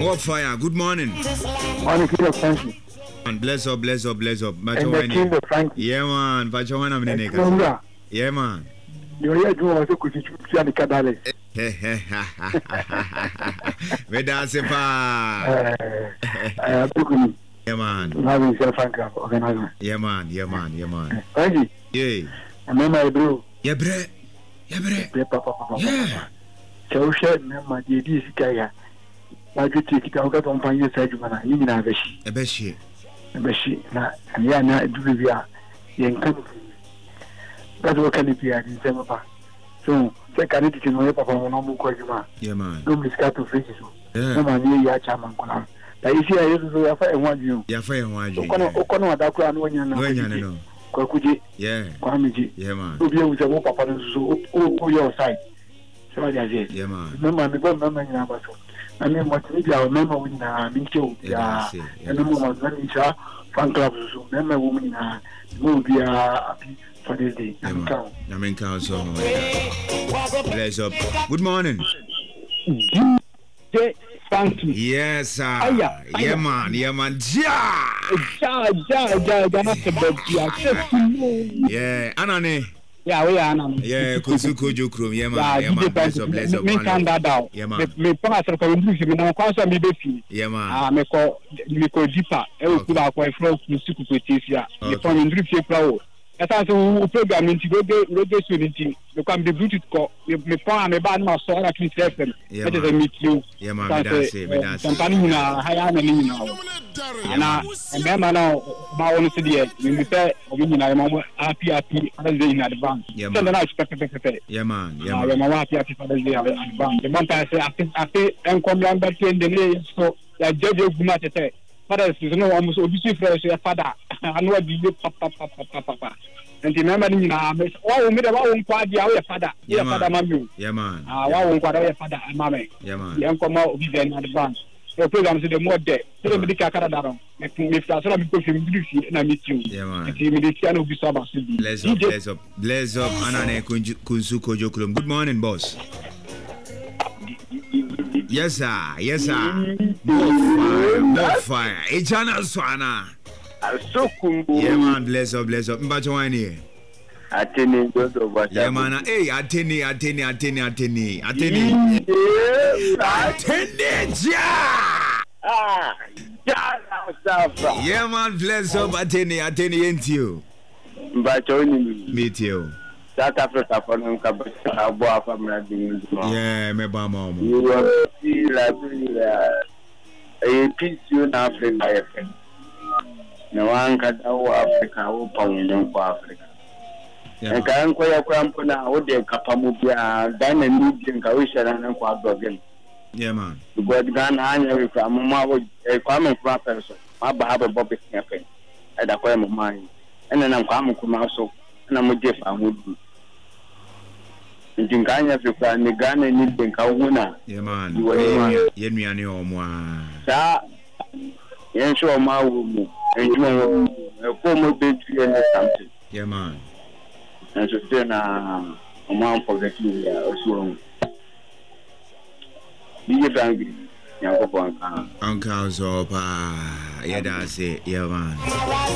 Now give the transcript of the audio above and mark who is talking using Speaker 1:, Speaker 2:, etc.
Speaker 1: More fire. Good morning.
Speaker 2: Morning, King of Frankie.
Speaker 1: Bless up.
Speaker 2: And the King of Frankie.
Speaker 1: Yeah, man. Vachowana mneneka. Yeah, man.
Speaker 2: You're here to also kuchichukua ni kadale.
Speaker 1: Veda sepa.
Speaker 2: Abukuni.
Speaker 1: Yeah, man.
Speaker 2: Having self organizer.
Speaker 1: Yeah, man.
Speaker 2: Frankie.
Speaker 1: Yeah.
Speaker 2: Remember, bro.
Speaker 1: Yeah, bre.
Speaker 2: Papa.
Speaker 1: Yeah.
Speaker 2: So share remember the this guy. I get to take out on fire side man. You know
Speaker 1: Ebeshi.
Speaker 2: Na ya do via yenkan. That's what can be in December. So, second it no papa no mo ko juma.
Speaker 1: Yeah, man.
Speaker 2: No miska to face so.
Speaker 1: Yeah.
Speaker 2: No man ya chairman kola. Da isi ya yeso ya fa enwaju.
Speaker 1: Ya fa enwaju.
Speaker 2: Okono adakura no wanya na.
Speaker 1: Wanya no.
Speaker 2: Kwakuji.
Speaker 1: Yeah.
Speaker 2: Kwamiji.
Speaker 1: Yeah, man.
Speaker 2: Obi e wuza mo papa no so o your side. So I say.
Speaker 1: Yeah, man.
Speaker 2: Remember me go remember ni abaso. Na me mo tini bia remember we na mi cho. Ya. Na mo mo na ni cha fan club so. Remember we na mo bia for this day.
Speaker 1: Namenka so. Bless up. Good morning.
Speaker 2: Thank you.
Speaker 1: Yes, sir. Yeah, man. Yeah. Yeah, Anane.
Speaker 2: Yeah, we are now.
Speaker 1: Yeah, Kusuko Jukrum. Yeah, man. Bless up.
Speaker 2: Me can that down.
Speaker 1: Yeah, man.
Speaker 2: Me pass the community. Me now cause me be.
Speaker 1: Yeah, man.
Speaker 2: Me call deeper. E will put our from Kusuko Petisia. Me from Indri Flow. Esa so program nti go so nti me come the Bluetooth call me phone me ba na so na 27 it is a meet you
Speaker 1: yeah man that's it
Speaker 2: company na haya na ni na ana me ma na ma won se de me say obi ni na ma happy Father's Day in advance so na expect
Speaker 1: yeah man
Speaker 2: ma happy Father's Day in advance the man say after encomium that in the day so ya jeje guma tete Father is no almost obviously fresh your father and what do you papa and remember ni na me wa me da wa nkwa dia we father ya father mami
Speaker 1: yeah man
Speaker 2: wa nkwa da we father mami
Speaker 1: yeah man
Speaker 2: ya nkoma obi in advance so program so the more there so me dika kara daron me fta so me ko fi me fi na meet you
Speaker 1: yeah man
Speaker 2: ti me dika no bi so ba so
Speaker 1: bless up Anane Kunsuko Jokulum. Good morning boss. Yes sir. More fire. Echana Swana. Yeah man, bless up. Mbacho wani.
Speaker 3: Atene godo bata.
Speaker 1: Yeah man, hey atene. Ja. Yeah man, bless up atene entio.
Speaker 3: Mbacho ni
Speaker 1: meet you.
Speaker 3: South Africa for them abo afamra dingu.
Speaker 1: Yeah, me ba mo.
Speaker 3: You are a peace in Africa. Na wanka dawo Africa wo pawon kwa Africa. En kan ko ya kwampo na wo de kapamu bia dan na nudin ka wo shara nan kwa dogen.
Speaker 1: Yeah man.
Speaker 3: God Ghana anya we kwa mama wo kwame kwa person. Ma ba ha be bobe kyafen. E da kwa mama yi. Ena na kwa mkuma so na mo jefa mudu. Njinganya fikwa ni Ghana ni denka wuna.
Speaker 1: Yeah man. Yenuane omwa.
Speaker 3: Sa yensho oma wo mu. Enjumo ko mo be tu and something.
Speaker 1: Yeah man.
Speaker 3: And so then oma forget you so. Biye bangri. Yanko kwa
Speaker 1: Anka so pa. Yeah that's it. Yeah man.